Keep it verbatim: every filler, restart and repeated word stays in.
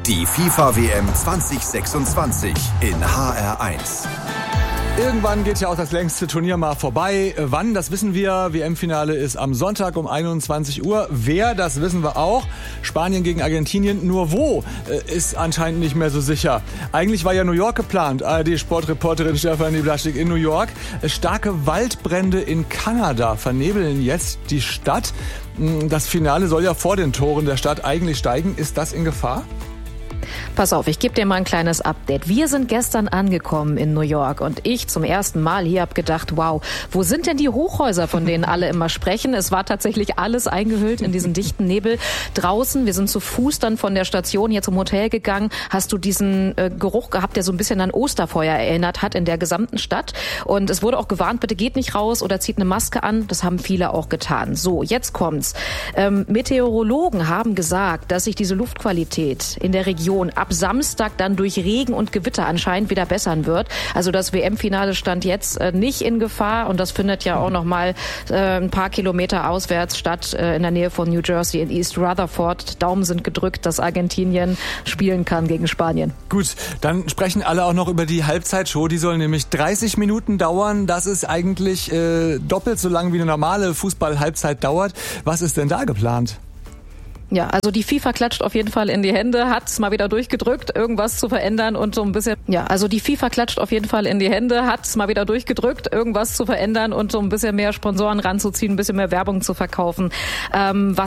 Die FIFA-W M zwanzig sechsundzwanzig in H R eins. Irgendwann geht ja auch das längste Turnier mal vorbei. Wann, das wissen wir. W M-Finale ist am Sonntag um einundzwanzig Uhr. Wer, das wissen wir auch. Spanien gegen Argentinien. Nur wo, ist anscheinend nicht mehr so sicher. Eigentlich war ja New York geplant. A R D-Sportreporterin Stefanie Blaschik in New York. Starke Waldbrände in Kanada vernebeln jetzt die Stadt. Das Finale soll ja vor den Toren der Stadt eigentlich steigen. Ist das in Gefahr? Pass auf, ich gebe dir mal ein kleines Update. Wir sind gestern angekommen in New York und ich zum ersten Mal hier habe gedacht, wow, wo sind denn die Hochhäuser, von denen alle immer sprechen? Es war tatsächlich alles eingehüllt in diesen dichten Nebel draußen. Wir sind zu Fuß dann von der Station hier zum Hotel gegangen. Hast du diesen äh, Geruch gehabt, der so ein bisschen an Osterfeuer erinnert hat in der gesamten Stadt? Und es wurde auch gewarnt, bitte geht nicht raus oder zieht eine Maske an. Das haben viele auch getan. So, jetzt kommt's. Ähm, Meteorologen haben gesagt, dass sich diese Luftqualität in der Region ab Samstag dann durch Regen und Gewitter anscheinend wieder bessern wird. Also das W M-Finale stand jetzt äh, nicht in Gefahr und das findet ja auch noch mal äh, ein paar Kilometer auswärts statt, äh, in der Nähe von New Jersey in East Rutherford. Daumen sind gedrückt, dass Argentinien spielen kann gegen Spanien. Gut, dann sprechen alle auch noch über die Halbzeitshow. Die soll nämlich dreißig Minuten dauern. Das ist eigentlich äh, doppelt so lang wie eine normale Fußball-Halbzeit dauert. Was ist denn da geplant? Ja, also die FIFA klatscht auf jeden Fall in die Hände, hat's mal wieder durchgedrückt, irgendwas zu verändern und so ein bisschen. Ja, also die FIFA klatscht auf jeden Fall in die Hände, hat's mal wieder durchgedrückt, irgendwas zu verändern und so ein bisschen mehr Sponsoren ranzuziehen, ein bisschen mehr Werbung zu verkaufen. Ähm, was